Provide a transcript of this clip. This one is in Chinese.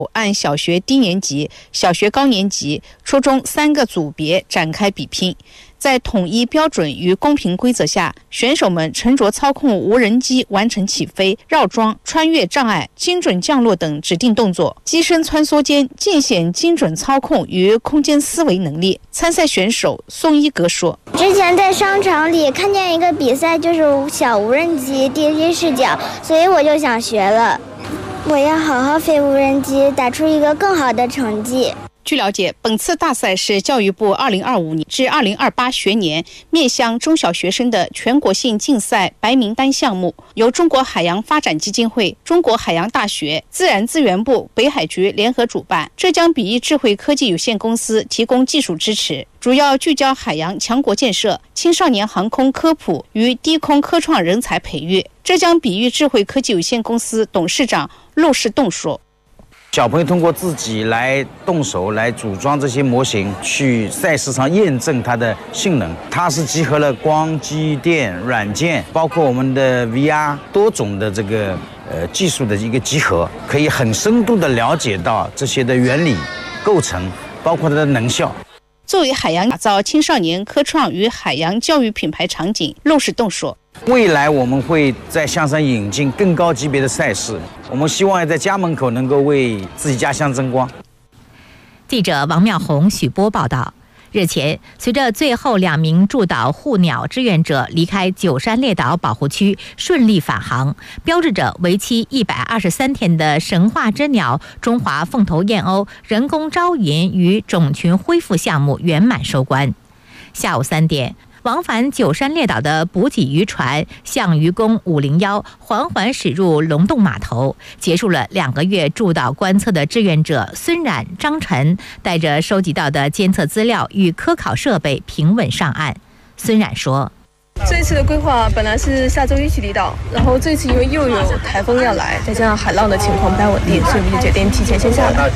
按小学低年级、小学高年级、初中3个组别展开比拼。在统一标准与公平规则下，选手们乘着操控无人机完成起飞、绕桩、穿越障碍、精准降落等指定动作，机身穿梭间尽显精准操控与空间思维能力。参赛选手宋一格说：“ 之前在商场里看见一个比赛，就是小无人机第一视角，所以我就想学了。我要好好飞无人机，打出一个更好的成绩。” 据了解，本次大赛是教育部2025年至2028学年面向中小学生的全国性竞赛白名单项目，由中国海洋发展基金会、中国海洋大学、自然资源部、北海局联合主办，浙江比翼智慧科技有限公司提供技术支持，主要聚焦海洋强国建设、青少年航空科普与低空科创人才培育。浙江比翼智慧科技有限公司董事长陆世栋说：“ 小朋友通过自己来动手来组装这些模型，去赛事上验证它的性能。它是集合了光、机、电、软件，包括我们的 VR 多种的这个技术的一个集合，可以很深度的了解到这些的原理、构成，包括它的能效。” 作为海洋打造青少年科创与海洋教育品牌场景，陆世栋说：“ 未来我们会在香山引进更高级别的赛事，我们希望在家门口能够为自己家乡争光。” 记者王妙红、许波报道。日前，随着最后2名驻岛护鸟志愿者离开九山列岛保护区顺利返航，标志着为期123天的神话之鸟中华凤头燕鸥人工招引与种群恢复项目圆满收官。下午3点，往返九山列岛的补给渔船象鱼公501缓缓驶入龙洞码头，结束了2个月驻岛观测的志愿者孙冉、张晨带着收集到的监测资料与科考设备平稳上岸。孙冉说：“ 这一次的规划本来是下周1去离岛，然后这次因为又有台风要来，再加上海浪的情况不太稳定，所以我们就决定提前先下来。